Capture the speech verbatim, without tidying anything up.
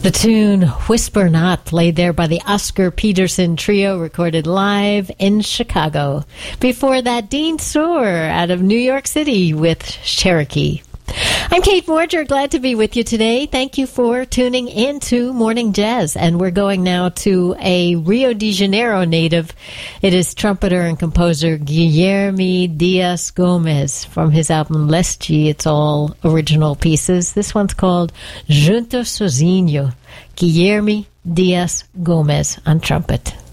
The tune Whisper Not, played there by the Oscar Peterson Trio, recorded live in Chicago. Before that, Dean Soar out of New York City with Cherokee. I'm Kate Morger, glad to be with you today. Thank you for tuning in to Morning Jazz. And we're going now to a Rio de Janeiro native. It is trumpeter and composer Guilherme Dias Gomes from his album Leste. It's all original pieces. This one's called Junto Sozinho. Guilherme Dias Gomes on trumpet.